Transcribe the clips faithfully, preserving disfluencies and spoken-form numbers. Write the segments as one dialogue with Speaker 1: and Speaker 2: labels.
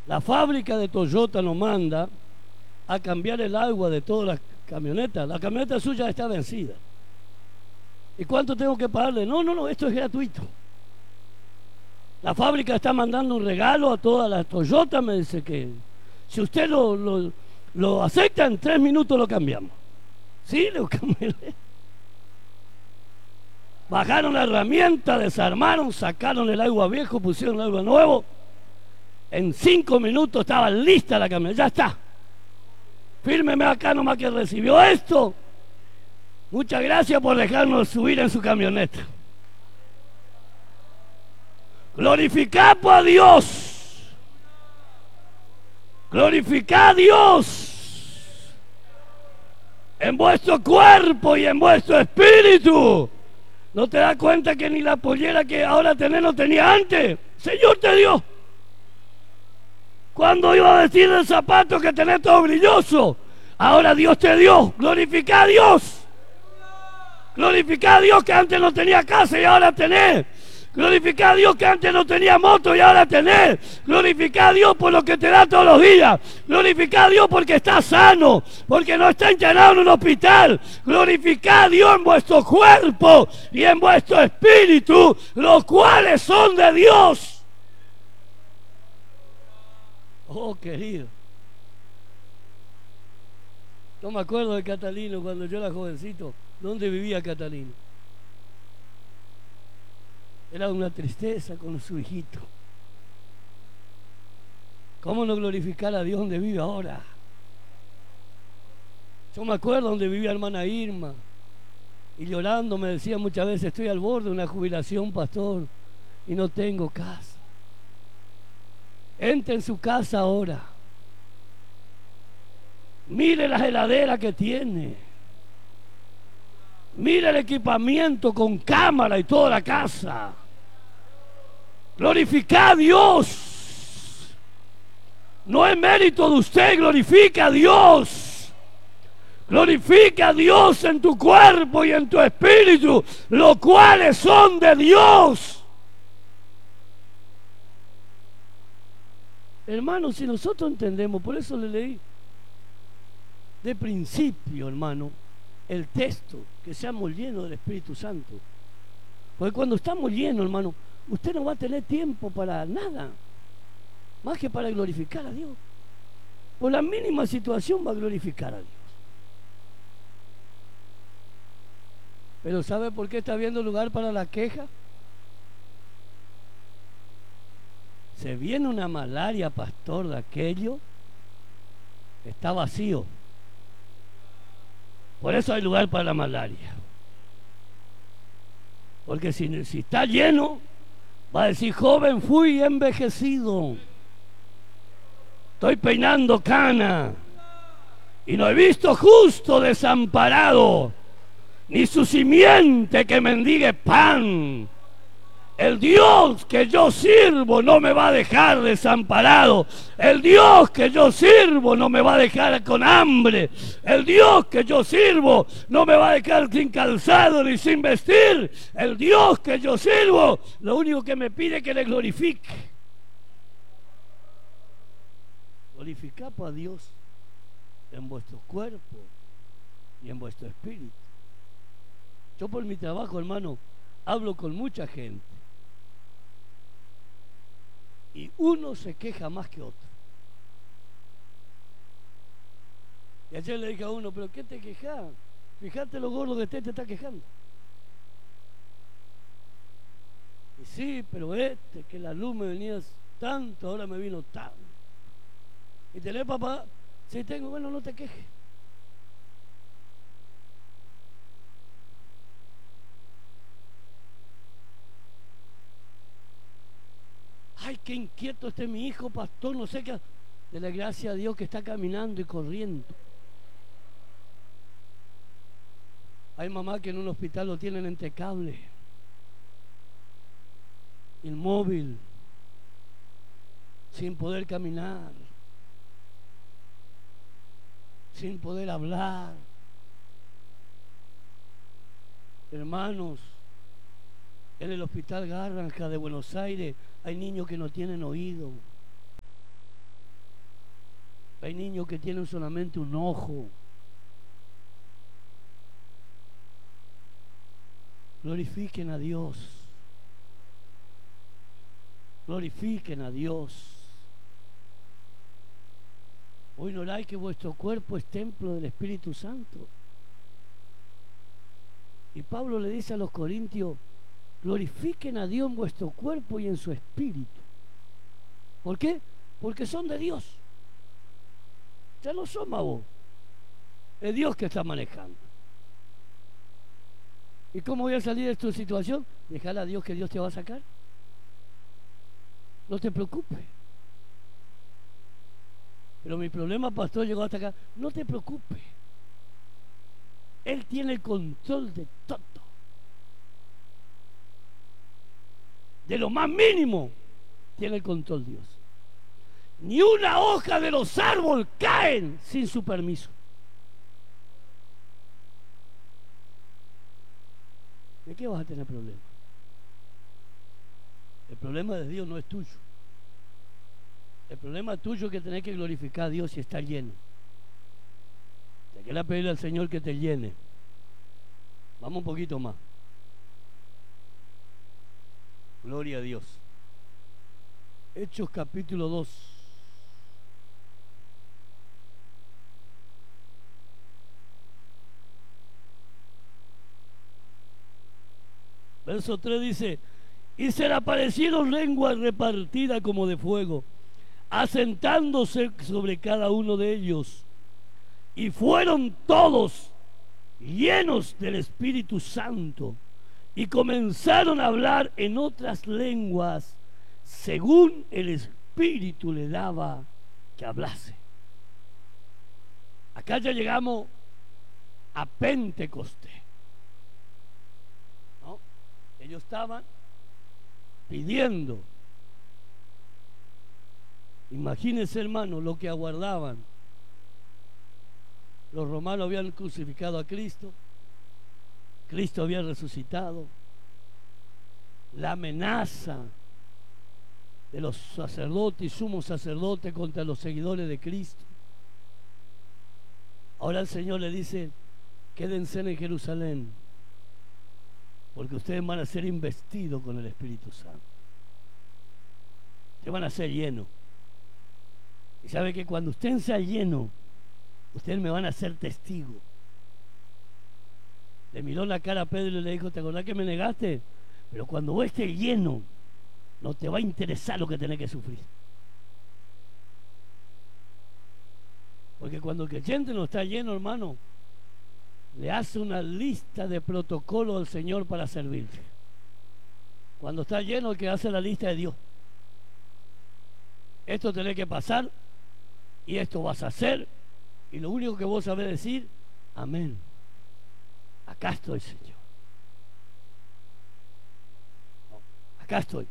Speaker 1: La fábrica de Toyota nos manda a cambiar el agua de todas las camionetas. La camioneta suya está vencida. ¿Y cuánto tengo que pagarle? No, no, no, esto es gratuito. La fábrica está mandando un regalo a todas las Toyota, me dice que si usted lo, lo, lo acepta, en tres minutos lo cambiamos. Sí, lo cambié. Bajaron la herramienta, desarmaron, sacaron el agua viejo, pusieron el agua nuevo. En cinco minutos estaba lista la camioneta. Ya está. Fírmeme acá nomás que recibió esto. Muchas gracias por dejarnos subir en su camioneta. Glorificad a Dios. Glorificad a Dios en vuestro cuerpo y en vuestro espíritu. ¿No te das cuenta que ni la pollera que ahora tenés no tenía antes? Señor te dio. ¿Cuándo iba a vestir el zapato que tenés todo brilloso? Ahora Dios te dio. Glorificad a Dios. Glorificad a Dios que antes no tenía casa y ahora tenés. Glorificad a Dios que antes no tenía moto y ahora tenés. Glorificad a Dios por lo que te da todos los días. Glorificad a Dios porque está sano, porque no está internado en un hospital. Glorificad a Dios en vuestro cuerpo y en vuestro espíritu, los cuales son de Dios. Oh, querido. Yo me acuerdo de Catalino cuando yo era jovencito. ¿Dónde vivía Catalino? Era una tristeza con su hijito. ¿Cómo no glorificar a Dios donde vive ahora? Yo me acuerdo donde vivía hermana Irma. Y llorando me decía muchas veces, estoy al borde de una jubilación, pastor, y no tengo casa. Entre en su casa ahora. Mire la heladera que tiene. Mire el equipamiento con cámara y toda la casa. Glorifica a Dios. No es mérito de usted, glorifica a Dios. Glorifica a Dios en tu cuerpo y en tu espíritu, los cuales son de Dios. Hermano, si nosotros entendemos, por eso le leí de principio, hermano, el texto, que seamos llenos del Espíritu Santo. Porque cuando estamos llenos, hermano, usted no va a tener tiempo para nada, más que para glorificar a Dios. Por la mínima situación va a glorificar a Dios. Pero ¿sabe por qué está habiendo lugar para la queja? Se viene una malaria, pastor, de aquello, está vacío. Por eso hay lugar para la malaria. Porque si, si está lleno, va a decir, joven fui envejecido. Estoy peinando cana. Y no he visto justo desamparado, ni su simiente que mendigue pan. El Dios que yo sirvo no me va a dejar desamparado. El Dios que yo sirvo no me va a dejar con hambre. El Dios que yo sirvo no me va a dejar sin calzado ni sin vestir. El Dios que yo sirvo, lo único que me pide es que le glorifique. Glorificad a Dios en vuestro cuerpo y en vuestro espíritu. Yo por mi trabajo, hermano, hablo con mucha gente. Y uno se queja más que otro. Y ayer le dije a uno, ¿pero qué te quejas? Fíjate lo gordo que te, te está quejando. Y sí, pero este, que la luz me venía tanto, ahora me vino tanto. Y te lee, papá, si tengo, bueno, no te quejes. Ay, qué inquieto este mi hijo, pastor, no sé qué. Dele gracias a Dios que está caminando y corriendo. Hay mamá que en un hospital lo tienen entre cable, inmóvil, sin poder caminar, sin poder hablar. Hermanos, en el hospital Garranja de Buenos Aires hay niños que no tienen oído. Hay niños que tienen solamente un ojo. Glorifiquen a Dios. Glorifiquen a Dios. Hoy no hay que vuestro cuerpo es templo del Espíritu Santo. Y Pablo le dice a los corintios, glorifiquen a Dios en vuestro cuerpo y en su espíritu. ¿Por qué? Porque son de Dios. Ya no son más vos. Es Dios que está manejando. ¿Y cómo voy a salir de esta situación? Dejar a Dios, que Dios te va a sacar. No te preocupes. Pero mi problema, pastor, llegó hasta acá. No te preocupes. Él tiene el control de todo. De lo más mínimo tiene el control Dios. Ni una hoja de los árboles caen sin su permiso. ¿De qué vas a tener problema? El problema de Dios no es tuyo. El problema tuyo es que tenés que glorificar a Dios y estar lleno. Te quiero pedirle al Señor que te llene. Vamos un poquito más. Gloria a Dios. Hechos capítulo dos. Verso tres dice: y se le aparecieron lenguas repartidas como de fuego, asentándose sobre cada uno de ellos, y fueron todos llenos del Espíritu Santo, y comenzaron a hablar en otras lenguas, según el Espíritu le daba que hablase. Acá ya llegamos a Pentecostés, ¿no? Ellos estaban pidiendo. Imagínense, hermano, lo que aguardaban. Los romanos habían crucificado a Cristo. Cristo había resucitado. La amenaza de los sacerdotes y sumos sacerdotes contra los seguidores de Cristo. Ahora el Señor le dice: quédense en Jerusalén, porque ustedes van a ser investidos con el Espíritu Santo. Ustedes van a ser llenos. Y sabe que cuando ustedes sean llenos, ustedes me van a ser testigos. Le miró la cara a Pedro y le dijo: ¿te acordás que me negaste? Pero cuando vos estés lleno, no te va a interesar lo que tenés que sufrir. Porque cuando el creyente no está lleno, hermano, le hace una lista de protocolos al Señor para servirle. Cuando está lleno, el que hace la lista de Dios. Esto tenés que pasar y esto vas a hacer, y lo único que vos sabés decir: amén, acá estoy, Señor, acá estoy.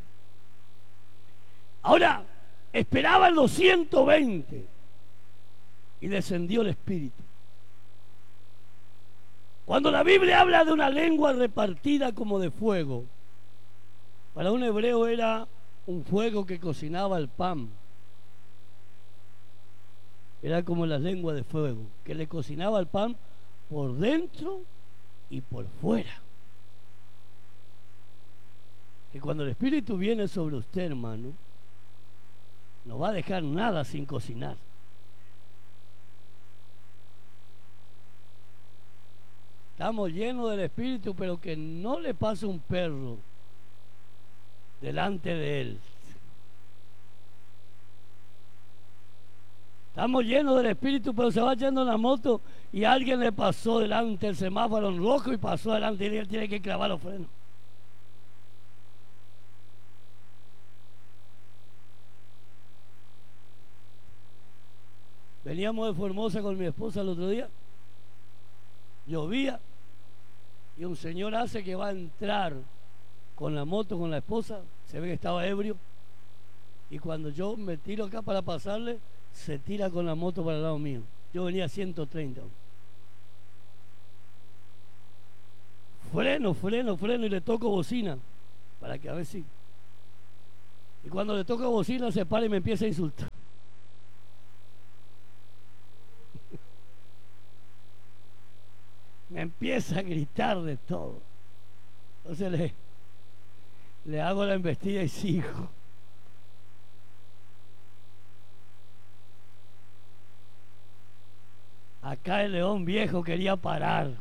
Speaker 1: Ahora esperaban los ciento veinte y descendió el Espíritu. Cuando la Biblia habla de una lengua repartida como de fuego, para un hebreo era un fuego que cocinaba el pan. Era como la lengua de fuego, que le cocinaba el pan por dentro y por fuera. Que cuando el Espíritu viene sobre usted, hermano, no va a dejar nada sin cocinar. Estamos llenos del Espíritu, pero que no le pase un perro delante de él. Estamos llenos del Espíritu, pero se va yendo en la moto y alguien le pasó delante el semáforo en rojo y pasó delante y él tiene que clavar los frenos. Veníamos de Formosa con mi esposa el otro día, llovía y un señor hace que va a entrar con la moto con la esposa, se ve que estaba ebrio, y cuando yo me tiro acá para pasarle, se tira con la moto para el lado mío. Yo venía a ciento treinta. Freno, freno, freno y le toco bocina para que a ver si. Y cuando le toco bocina se para y me empieza a insultar. empieza a gritar de todo. Entonces le, le hago la embestida y sigo. Acá el león viejo quería parar.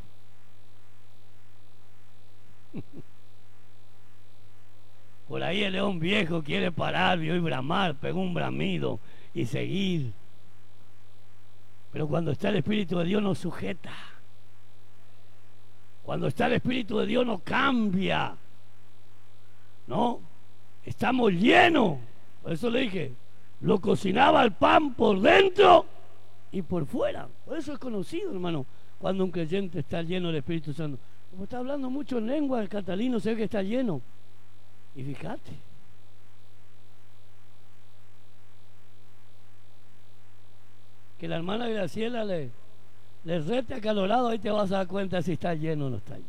Speaker 1: Por ahí el león viejo quiere parar, vio y bramar, pegó un bramido y seguir. Pero cuando está el Espíritu de Dios nos sujeta. Cuando está el Espíritu de Dios nos cambia. ¿No? Estamos llenos. Por eso le dije, lo cocinaba el pan por dentro y por fuera. Por eso es conocido, hermano, cuando un creyente está lleno del Espíritu Santo. Como está hablando mucho en lengua, el catalino se ve que está lleno. Y fíjate. Que la hermana Graciela le, le rete acalorado, ahí te vas a dar cuenta si está lleno o no está lleno.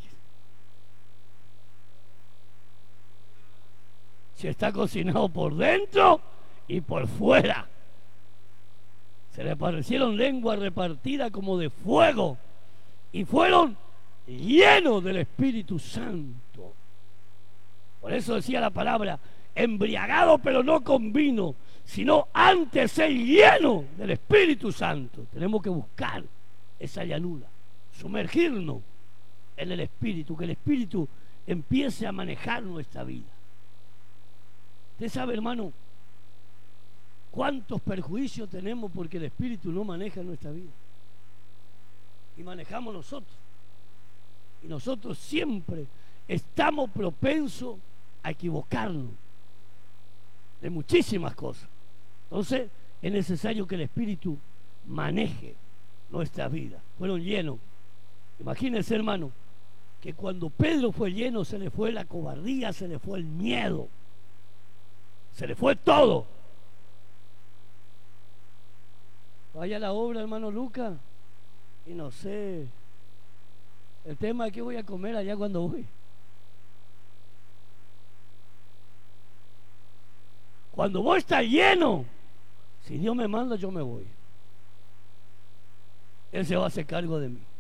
Speaker 1: Si está cocinado por dentro y por fuera. Se le aparecieron lenguas repartidas como de fuego y fueron llenos del Espíritu Santo. Por eso decía la palabra, embriagado pero no con vino, sino antes ser lleno del Espíritu Santo. Tenemos que buscar esa llanura, sumergirnos en el Espíritu, que el Espíritu empiece a manejar nuestra vida. Usted sabe, hermano, cuántos perjuicios tenemos porque el Espíritu no maneja nuestra vida. Y manejamos nosotros. Y nosotros siempre estamos propensos a equivocarnos de muchísimas cosas. Entonces es necesario que el Espíritu maneje nuestra vida. Fueron llenos. Imagínense, hermano, que cuando Pedro fue lleno se le fue la cobardía, se le fue el miedo, se le fue todo. Vaya a la obra, hermano Lucas, y no sé, el tema es que voy a comer allá cuando voy. Cuando vos estás lleno, si Dios me manda, yo me voy. Él se va a hacer cargo de mí.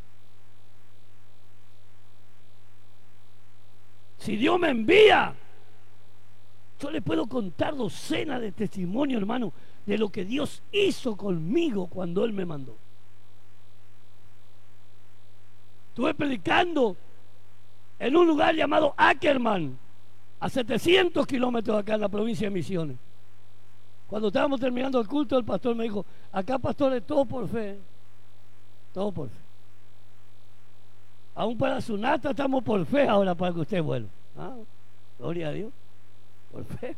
Speaker 1: Si Dios me envía, yo le puedo contar docenas de testimonios, hermano, de lo que Dios hizo conmigo cuando Él me mandó. Estuve predicando en un lugar llamado Ackerman, a setecientos kilómetros acá en la provincia de Misiones. Cuando estábamos terminando el culto, el pastor me dijo, acá, pastor, es todo por fe. Todo por fe. Aún para su nata estamos por fe ahora para que usted vuelva. Ah, gloria a Dios. Por fe.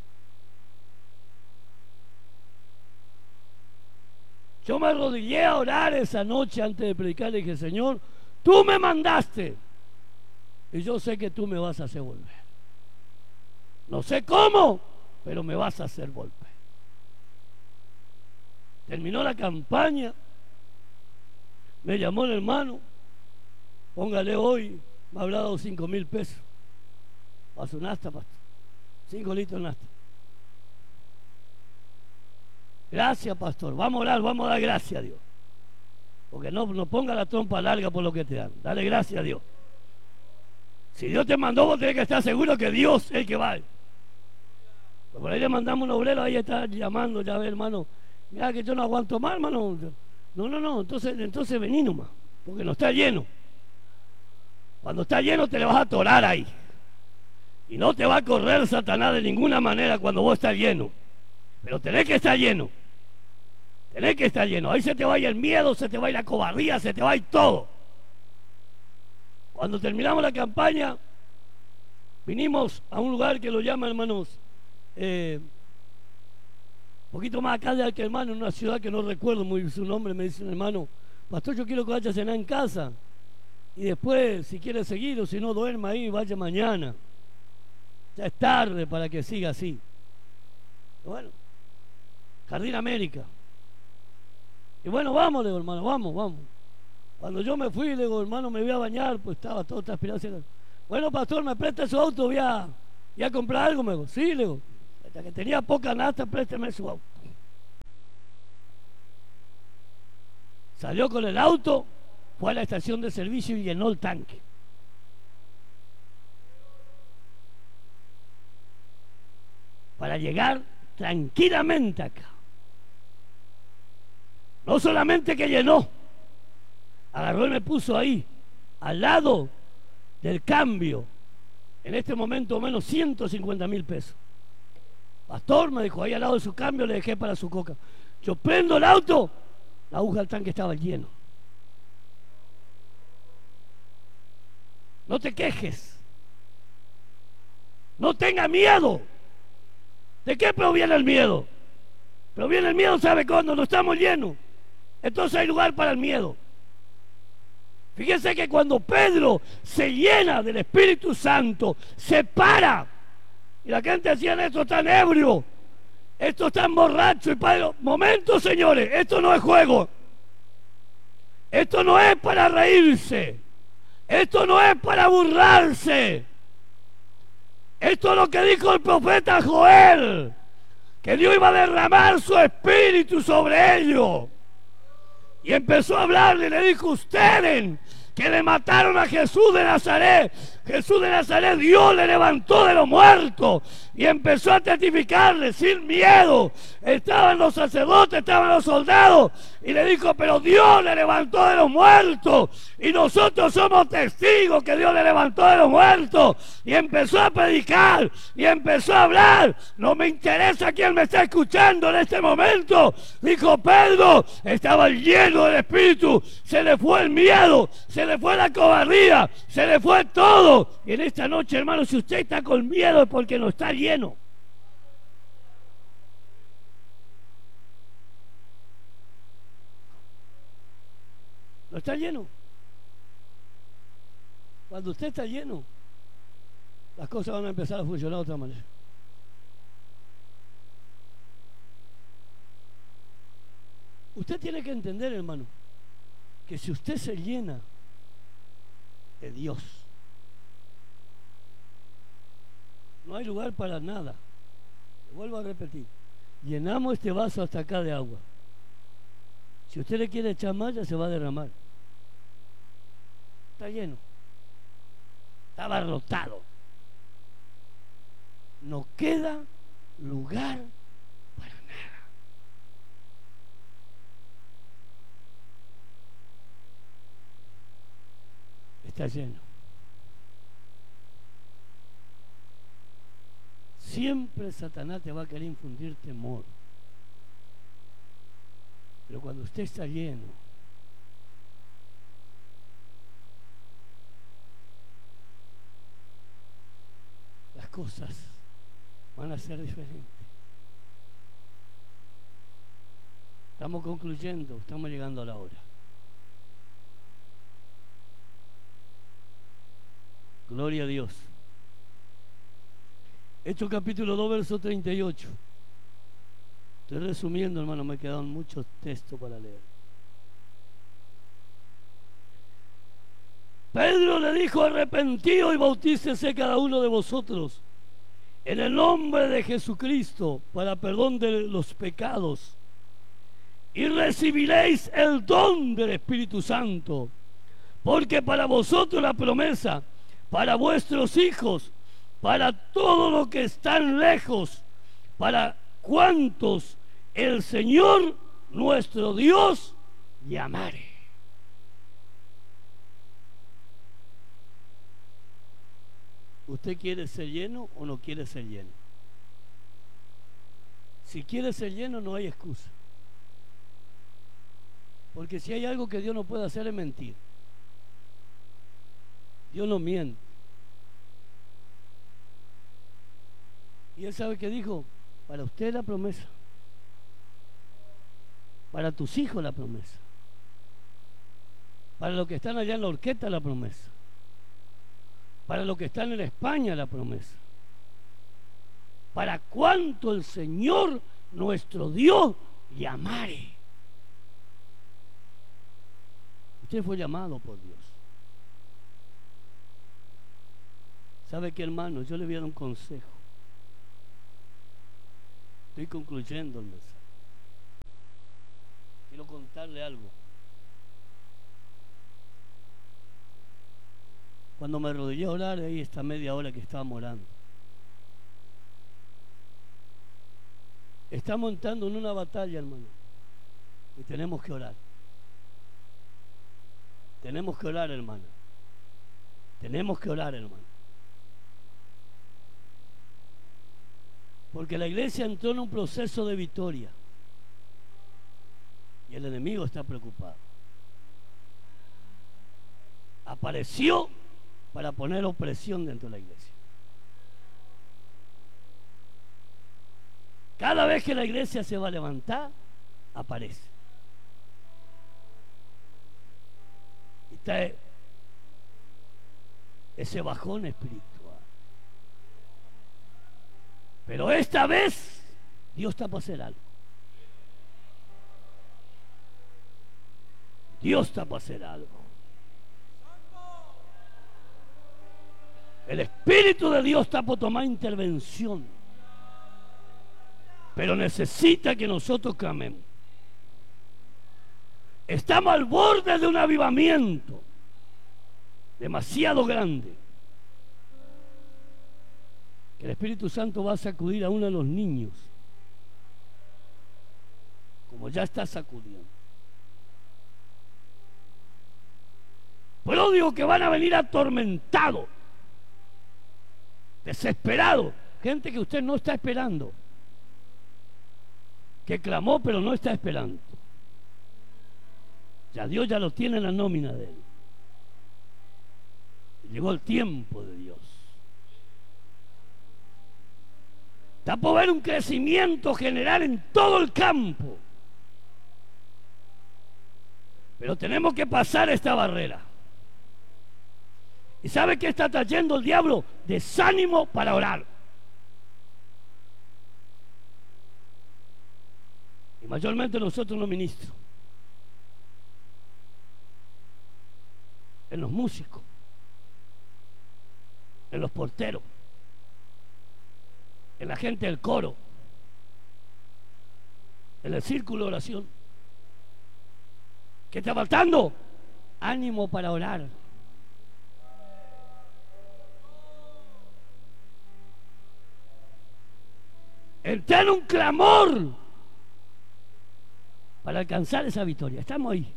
Speaker 1: Yo me arrodillé a orar esa noche antes de predicar y dije, Señor, tú me mandaste y yo sé que tú me vas a hacer volver. No sé cómo, pero me vas a hacer volver. Terminó la campaña, me llamó el hermano, póngale hoy, me ha hablado cinco mil pesos para su nasta, pastor, cinco litros de nasta. Gracias, pastor, vamos a orar, vamos a dar gracias a Dios, porque no, no ponga la trompa larga por lo que te dan, dale gracias a Dios. Si Dios te mandó, vos tenés que estar seguro que Dios es el que va. Pues por ahí le mandamos un obrero, ahí está llamando, ya ve, hermano, mira que yo no aguanto más, hermano. No, no, no, entonces, entonces vení nomás, porque no está lleno. Cuando está lleno te le vas a atorar ahí. Y no te va a correr Satanás de ninguna manera cuando vos estás lleno. Pero tenés que estar lleno. Tenés que estar lleno. Ahí se te va a ir el miedo, se te va a ir la cobardía, se te va a ir todo. Cuando terminamos la campaña, vinimos a un lugar que lo llaman, hermanos, eh, un poquito más acá de que hermano, en una ciudad que no recuerdo muy su nombre. Me dice un hermano, pastor, yo quiero que vaya a cenar en casa y después, si quiere seguir o si no, duerma ahí, vaya mañana. Ya es tarde para que siga así. Bueno, Jardín América. Y bueno, vamos, le digo, hermano, vamos, vamos. Cuando yo me fui, le digo, hermano, me voy a bañar, pues estaba todo transpirado. Bueno, pastor, ¿me presta su auto? Voy a, voy a comprar algo, me digo. Sí, le digo, hasta que tenía poca nata, présteme su auto. Salió con el auto, fue a la estación de servicio y llenó el tanque. Para llegar tranquilamente acá. No solamente que llenó, agarró y me puso ahí, al lado del cambio, en este momento menos ciento cincuenta mil pesos. Pastor, me dijo, ahí al lado de su cambio le dejé para su coca. Yo prendo el auto, la aguja del tanque estaba lleno. No te quejes. No tenga miedo. ¿De qué proviene el miedo? Proviene el miedo, ¿sabe cuándo? No estamos llenos. Entonces hay lugar para el miedo. Fíjense que cuando Pedro se llena del Espíritu Santo, se para. Y la gente decía, esto está ebrio, esto está borracho. Y Pedro, momento señores, esto no es juego. Esto no es para reírse. Esto no es para burlarse. Esto es lo que dijo el profeta Joel, que Dios iba a derramar su espíritu sobre ellos. Y empezó a hablarle y le dijo, ustedes que le mataron a Jesús de Nazaret, Jesús de Nazaret, Dios le levantó de los muertos. Y empezó a testificarle sin miedo. Estaban los sacerdotes, estaban los soldados, y le dijo, pero Dios le levantó de los muertos, y nosotros somos testigos que Dios le levantó de los muertos. Y empezó a predicar, y empezó a hablar. No me interesa quién me está escuchando en este momento. Dijo Pedro, estaba lleno del Espíritu, se le fue el miedo, se le fue la cobardía, se le fue todo. Y en esta noche, hermano, si usted está con miedo es porque no está lleno. No está lleno. Cuando usted está lleno, las cosas van a empezar a funcionar de otra manera. Usted tiene que entender, hermano, que si usted se llena de Dios, no hay lugar para nada. Le vuelvo a repetir, llenamos este vaso hasta acá de agua. Si usted le quiere echar más, ya se va a derramar. Está lleno, está abarrotado. No queda lugar para nada. Está lleno. Siempre Satanás te va a querer infundir temor. Pero cuando usted está lleno, las cosas van a ser diferentes. Estamos concluyendo, estamos llegando a la hora. Gloria a Dios. Hechos capítulo dos, verso treinta y ocho. Estoy resumiendo, hermano, me quedan muchos textos para leer. Pedro le dijo, arrepentido y bautícese cada uno de vosotros en el nombre de Jesucristo para perdón de los pecados, y recibiréis el don del Espíritu Santo, porque para vosotros la promesa, para vuestros hijos, para todos los que están lejos, para cuantos el Señor nuestro Dios llamare. ¿Usted quiere ser lleno o no quiere ser lleno? Si quiere ser lleno, no hay excusa. Porque si hay algo que Dios no puede hacer es mentir. Dios no miente. Y Él sabe que dijo, para usted la promesa, para tus hijos la promesa, para los que están allá en la Orquesta la promesa, para los que están en España la promesa, para cuanto el Señor nuestro Dios llamare. Usted fue llamado por Dios. ¿Sabe qué, hermano? Yo le voy a dar un consejo. Estoy concluyendo el mensaje. Quiero contarle algo. Cuando me arrodillé a orar, ahí está media hora que estábamos orando. Estamos entrando en una batalla, hermano, y tenemos que orar. Tenemos que orar, hermano. Tenemos que orar, hermano. Porque la iglesia entró en un proceso de victoria y el enemigo está preocupado. Apareció para poner opresión dentro de la iglesia. Cada vez que la iglesia se va a levantar, aparece. Y está ese bajón espiritual. Pero esta vez Dios está para hacer algo. Dios está para hacer algo. El Espíritu de Dios está por tomar intervención. Pero necesita que nosotros clamemos. Estamos al borde de un avivamiento demasiado grande. El Espíritu Santo va a sacudir a uno de los niños, como ya está sacudiendo. Pero digo que van a venir atormentados, desesperados, gente que usted no está esperando, que clamó pero no está esperando. Ya Dios ya lo tiene en la nómina de él. Llegó el tiempo de Dios. Está por ver un crecimiento general en todo el campo. Pero tenemos que pasar esta barrera. ¿Y sabe qué está trayendo el diablo? Desánimo para orar. Y mayormente nosotros los ministros. En los músicos. En los porteros. En la gente del coro, en el círculo de oración. ¿Qué está faltando? Ánimo para orar. Entré en un clamor para alcanzar esa victoria. Estamos ahí.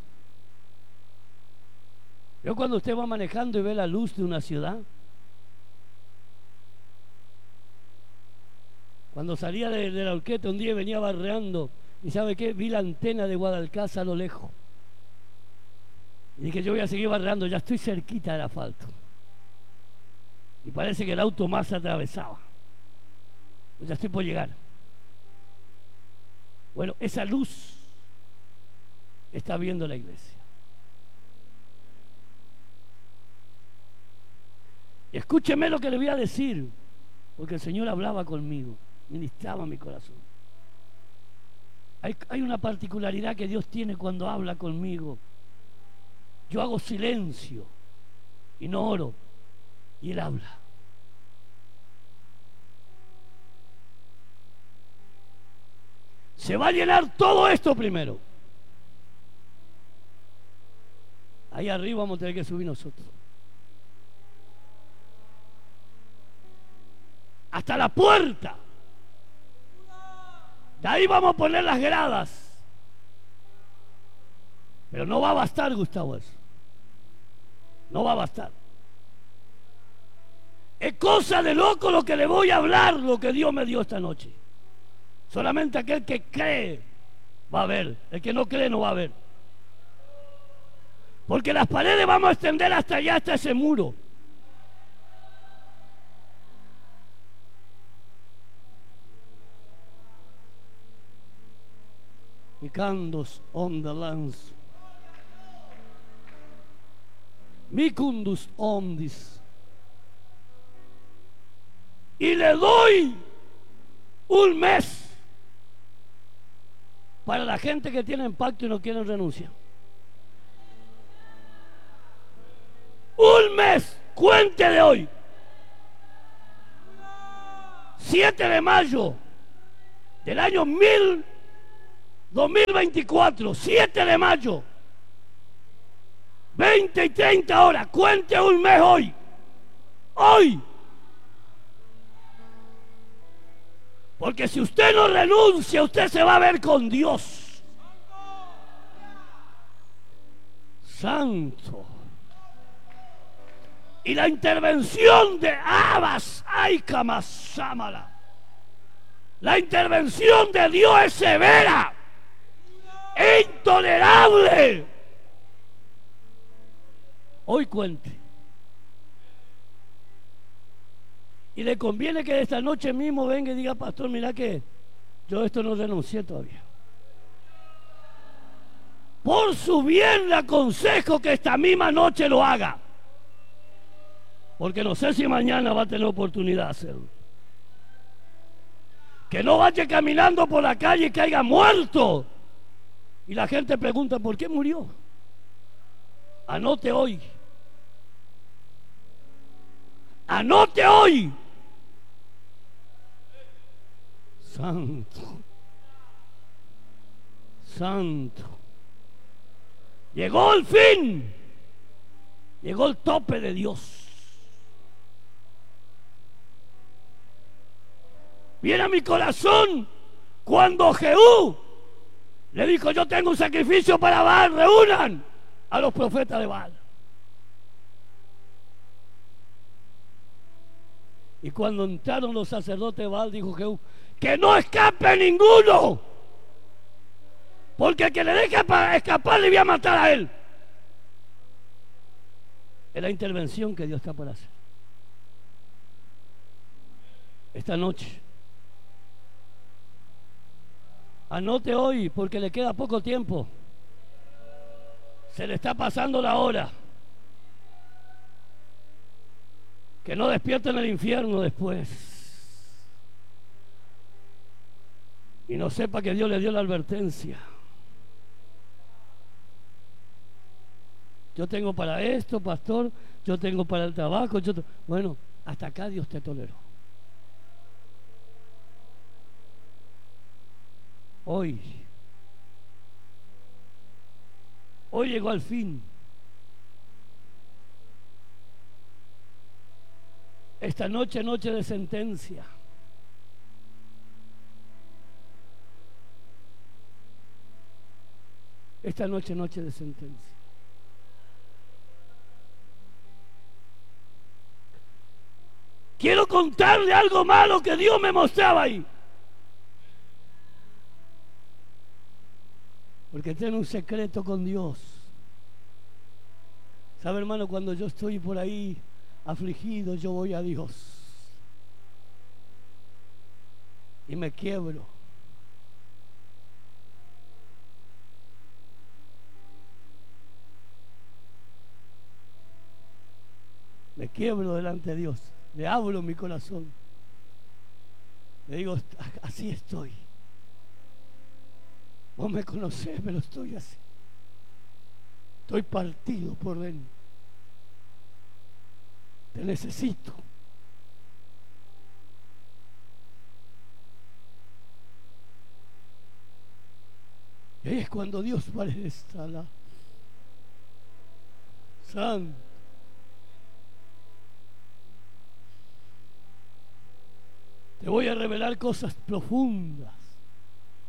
Speaker 1: Yo cuando usted va manejando y ve la luz de una ciudad, cuando salía de, de la Horqueta un día venía barreando, y ¿sabe qué? Vi la antena de Guadalcázar a lo lejos. Y dije, yo voy a seguir barreando, ya estoy cerquita del asfalto. Y parece que el auto más se atravesaba. Pues ya estoy por llegar. Bueno, esa luz está viendo la iglesia. Y escúcheme lo que le voy a decir, porque el Señor hablaba conmigo. Ministraba mi corazón. Hay, hay una particularidad que Dios tiene cuando habla conmigo. Yo hago silencio y no oro, y Él habla. Se va a llenar todo esto primero. Ahí arriba vamos a tener que subir nosotros. Hasta la puerta. De ahí vamos a poner las gradas. Pero no va a bastar, Gustavo, eso. No va a bastar. Es cosa de loco lo que le voy a hablar, lo que Dios me dio esta noche. Solamente aquel que cree va a ver. El que no cree no va a ver. Porque las paredes vamos a extender hasta allá, hasta ese muro. Y candos on the lands. Micundus omnis. Y le doy un mes para la gente que tiene pacto y no quieren renunciar. Un mes, cuente de hoy. siete de mayo del año mil dos mil veinticuatro, siete de mayo, veinte y treinta horas, cuente un mes hoy. Hoy. Porque si usted no renuncia, usted se va a ver con Dios. Santo. Y la intervención de Abas, ay, Kamasámala. La intervención de Dios es severa, es intolerable. Hoy cuente. Y le conviene que esta noche mismo venga y diga: pastor, mira que yo esto no renuncié todavía. Por su bien le aconsejo que esta misma noche lo haga. Porque no sé si mañana va a tener oportunidad de hacerlo. Que no vaya caminando por la calle y caiga muerto. Y la gente pregunta: ¿por qué murió? Anote hoy. Anote hoy. Santo. Santo. Llegó el fin. Llegó el tope de Dios. Viene a mi corazón cuando Jehú le dijo: yo tengo un sacrificio para Baal, reúnan a los profetas de Baal. Y cuando entraron los sacerdotes de Baal, dijo Jehú: que no escape ninguno, porque el que le deje escapar le voy a matar a él. Es la intervención que Dios está por hacer esta noche. Anote hoy, porque le queda poco tiempo. Se le está pasando la hora. Que no despierte en el infierno después. Y no sepa que Dios le dio la advertencia. Yo tengo para esto, pastor. Yo tengo para el trabajo. Yo bueno, hasta acá Dios te toleró. Hoy, hoy llegó al fin. Esta noche, noche de sentencia. Esta noche, noche de sentencia. Quiero contarle algo malo que Dios me mostraba ahí. Porque tiene un secreto con Dios. ¿Sabe, hermano? Cuando yo estoy por ahí afligido, yo voy a Dios. Y me quiebro. Me quiebro delante de Dios. Le hablo mi corazón. Le digo: así estoy. Vos me conocés, pero estoy así. Estoy partido por dentro. Te necesito. Y ahí es cuando Dios parece la Santo. Te voy a revelar cosas profundas.